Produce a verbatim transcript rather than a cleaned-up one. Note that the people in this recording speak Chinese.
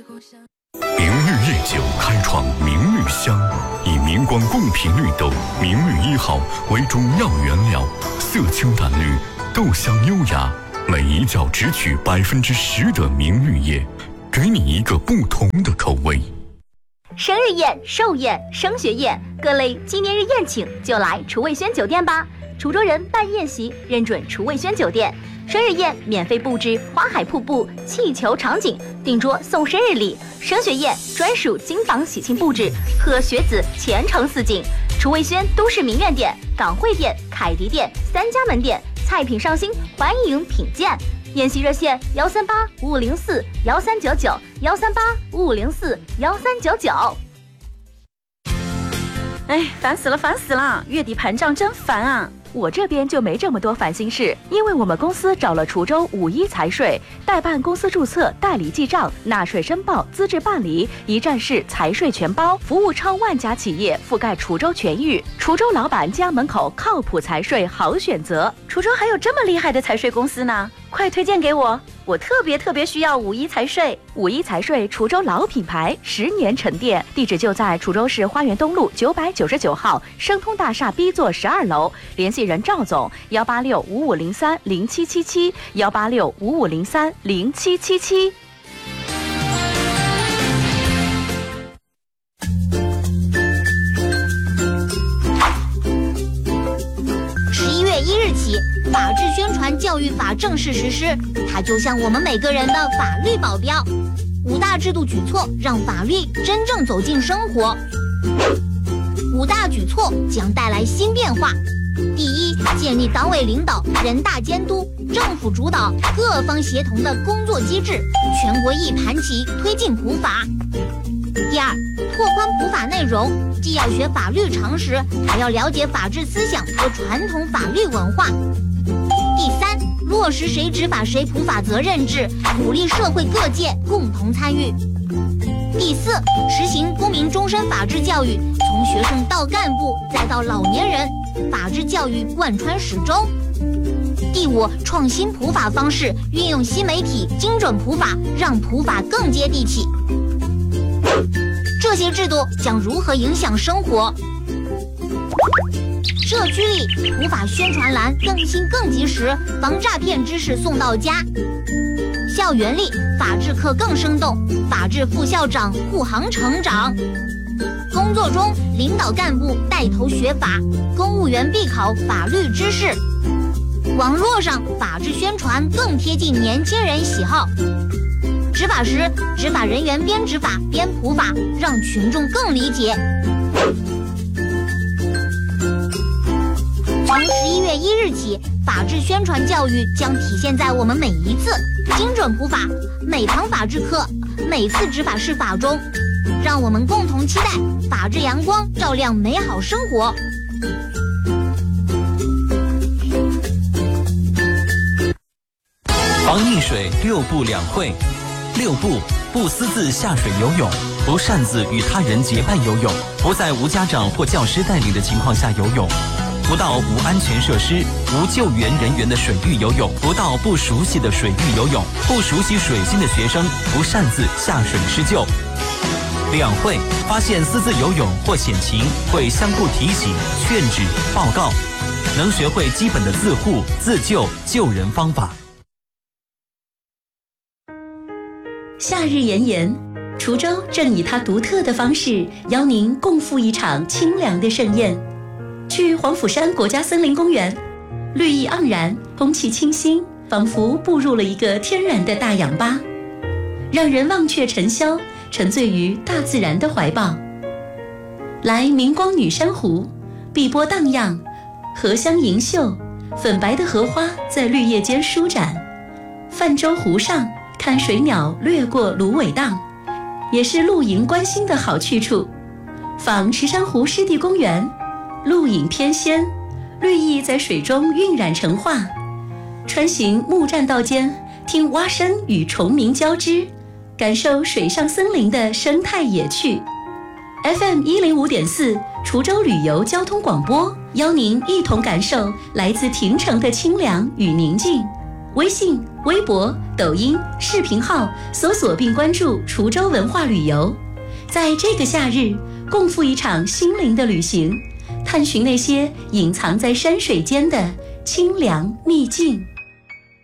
明绿夜酒开创明绿香，以明光贡品绿豆明绿一号为中药原料，色清淡绿，豆香优雅，每一窖只取百分之十的明绿叶，给你一个不同的口味。 生日宴、寿宴、升学宴，各类纪念日宴请就来楚味轩酒店吧。滁州人办宴席认准楚味轩酒店，生日宴免费布置花海瀑布、气球场景，订桌送生日礼；升学宴专属金榜喜庆布置，贺学子前程似锦。楚味轩都市名苑店、港汇店、凯迪店三家门店，菜品上新，欢迎品鉴。宴席热线：幺三八五五零四幺三九九，幺三八五五零四幺三九九。 哎，烦死了，烦死了！月底盘账真烦啊！我这边就没这么多烦心事，因为我们公司找了滁州五一财税，代办公司注册、代理记账、纳税申报、资质办理，一站式财税全包，服务超万家企业，覆盖滁州全域。滁州老板家门口靠谱财税好选择。滁州还有这么厉害的财税公司呢，快推荐给我！我特别特别需要五一财税。五一财税滁州老品牌，十年沉淀，地址就在滁州市花园东路九百九十九号盛通大厦 B 座十二楼，联系人赵总：幺八六五五零三零七七七，幺八六五五零三零七七七。 十一月一日起，法治宣传教育法正式实施，它就像我们每个人的法律保镖。五大制度举措让法律真正走进生活。五大举措将带来新变化。第一，建立党委领导、人大监督、政府主导、各方协同的工作机制，全国一盘棋推进普法。第二，拓宽普法内容，既要学法律常识，还要了解法治思想和传统法律文化。第三，落实谁执法谁普法责任制，鼓励社会各界共同参与。第四，实行公民终身法治教育，从学生到干部再到老年人，法治教育贯穿始终。第五，创新普法方式，运用新媒体精准普法，让普法更接地气。这些制度将如何影响生活？社区里普法宣传栏更新更及时，防诈骗知识送到家。校园里法治课更生动，法治副校长护航成长。工作中领导干部带头学法，公务员必考法律知识。网络上法治宣传更贴近年轻人喜好。执法时，执法人员边执法边普法，让群众更理解。从十一月一日起，法治宣传教育将体现在我们每一次精准普法、每堂法治课、每次执法释法中，让我们共同期待法治阳光照亮美好生活。 防溺水六不两会。六不：不私自下水游泳，不擅自与他人结伴游泳，不在无家长或教师带领的情况下游泳，不到无安全设施、无救援人员的水域游泳，不到不熟悉的水域游泳，不熟悉水性的学生不擅自下水施救。两会：发现私自游泳或险情，会相互提醒、劝止、报告，能学会基本的自护、自救、救人方法。 夏日炎炎，滁州正以它独特的方式邀您共赴一场清凉的盛宴。去黄甫山国家森林公园，绿意盎然，空气清新，仿佛步入了一个天然的大氧吧，让人忘却尘嚣，沉醉于大自然的怀抱。来明光女珊瑚，碧波荡漾，荷香盈袖，粉白的荷花在绿叶间舒展。泛舟湖上，看水鸟掠过芦苇荡，也是露营观星的好去处。访池珊瑚湿地公园，露影翩跹，绿意在水中晕染成画。穿行木栈道间，听蛙声与虫鸣交织，感受水上森林的生态野趣。 F M 一零五点四 滁州旅游交通广播，邀您一同感受来自亭城的清凉与宁静。 微信、微博、抖音、视频号搜索并关注滁州文化旅游，在这个夏日共赴一场心灵的旅行，探寻那些隐藏在山水间的清凉秘境。